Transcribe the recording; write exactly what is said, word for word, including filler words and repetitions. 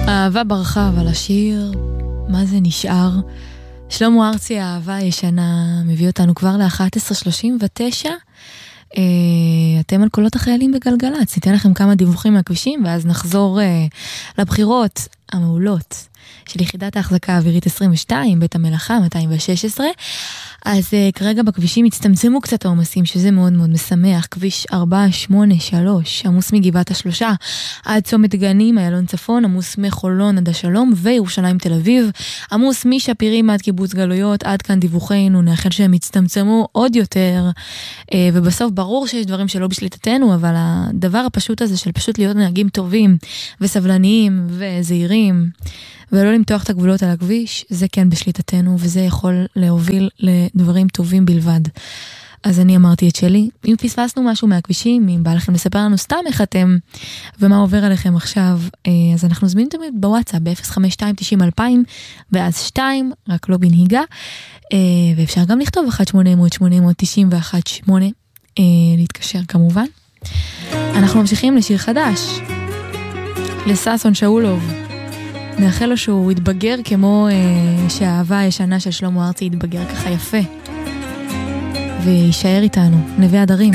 אהבה ברכה, אבל השיר, מה זה נשאר? שלמה ארצי, האהבה הישנה, מביא אותנו כבר ל-אחת עשרה שלושים ותשע. אתם על קולות החיילים בגלגלץ, ניתן לכם כמה דיווחים מהכבישים, ואז נחזור לבחירות המעולות של יחידת ההחזקה האווירית עשרים ושתיים, בית המלאכה מאתיים ושש עשרה. אז uh, כרגע בכבישים הצטמצמו קצת העומסים, שזה מאוד מאוד משמח. כביש ארבע שמונה שלוש, עמוס מגבעת השלושה עד צומת גנים, איילון צפון, עמוס מחולון עד השלום, וירושלים תל אביב, עמוס משפירים עד קיבוץ גלויות. עד כאן דיווחנו, נאחל שהם הצטמצמו עוד יותר, uh, ובסוף ברור שיש דברים שלא בשליטתנו, אבל הדבר הפשוט הזה של פשוט להיות נהגים טובים וסבלניים וזהירים, ולא למתוח את הגבולות על הכביש, זה כן בשליטתנו, וזה יכול להוביל לדברים טובים בלבד. אז אני אמרתי את שלי. אם פספסנו משהו מהכבישים, אם בא לכם לספר לנו סתם איך אתם, ומה עובר עליכם עכשיו, אז אנחנו זמינים תמיד בוואטסאפ, ב-אפס חמש שתיים תשעים אלפיים, ואז שתיים, רק לא בנהיגה, ואפשר גם לכתוב אחת שמונה אפס אפס שמונה תשע אחת שמונה, להתקשר כמובן. אנחנו ממשיכים לשיר חדש, לססון שאולוב. נאחל לו שהוא יתבגר כמו אה, שהאהבה הישנה של שלמה ארצי יתבגר ככה יפה וישאר איתנו, נווה הדרים.